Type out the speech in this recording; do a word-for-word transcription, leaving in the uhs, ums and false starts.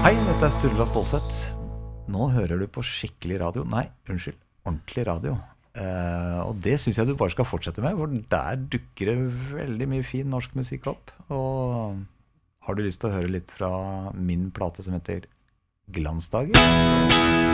Hei, dette er Sturla Stålsett. Nå hører du på skikkelig radio. Nei, unnskyld, ordentlig radio. Eh, og det synes jeg du bare skal fortsette med, for der dukker det veldig mye fin norsk musikk opp. Og har du lyst til å høre litt fra min plate som heter Glansdager? Så